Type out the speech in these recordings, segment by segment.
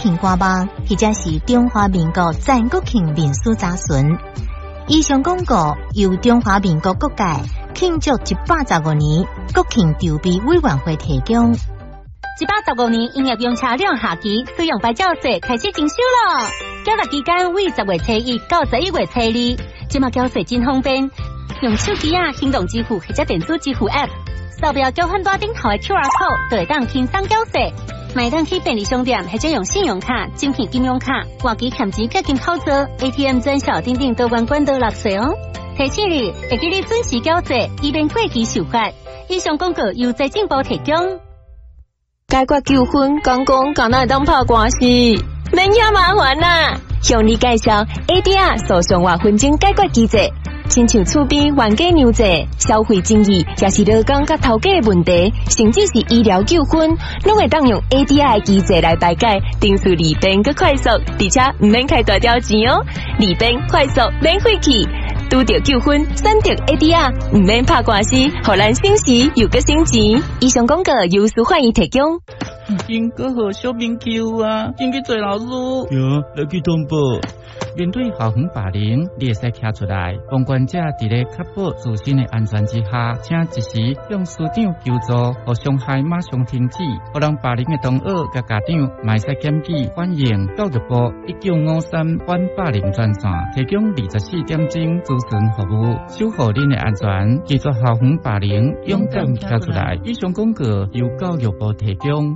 庆歌梦，或者是中华民国战国庆民俗杂讯。以上广告由中华民国各界庆祝115年国庆筹备委员会提供。 115年营业用车辆下期使用牌照税开始征收了，缴纳期间为10月初1到11月初2。即马缴税真方便，用手机行动支付或者电子支付 App， 扫描交换单顶头的 QR code， 就会当轻松缴税。买当去便利商店或者用信用卡、精品金融卡、活期欠钱结金口座、ATM 专销等等多元管道纳税哦。提醒你，会记你准时缴税，以免过期受罚。以上广告由财政部提供。 解决纠纷，讲敢若会当拍官司，免遐麻烦啦。向你介绍 ADR 诉讼或纷争解决机制。亲像厝边冤家娘债、消费争议，也是劳工甲头家的问题，甚至是医疗纠纷，拢会当用 ADR 的机制来排解，定数利便佮快速，而且唔免开大条钱哦，利便快速免费气。拄到纠纷，选择 ADR， 唔免拍官司，互咱省时又佮省钱。以上广告由司法院提供。 经过好小朋友啊，进去做老师。 哟，来去通报。 面对校园霸凌，你会使站出来。旁观者伫咧确保自身的安全之下，请及时向师长求助，互伤害马上停止。互人霸凌的同学甲家长，卖使检举反映教育部1953反霸凌专线，提供24点钟咨询服务，守护恁的安全，拒绝校园霸凌，勇敢站出来。以上广告由教育部提供。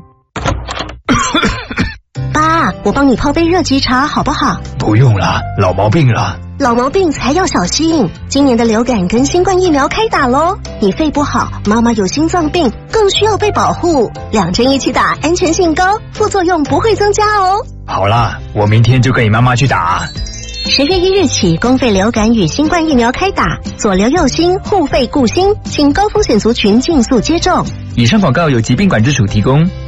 爸，我帮你泡杯热吉茶好不好？ 不用了，老毛病了。 老毛病才要小心，今年的流感跟新冠疫苗开打咯。你肺不好，妈妈有心脏病，更需要被保护。2针一起打，安全性高，副作用不会增加哦。 好啦，我明天就跟你妈妈去打。 10月1日起，公费流感与新冠疫苗开打，左流右心，护肺顾心，请高风险族群尽速接种。 以上广告由疾病管制署提供。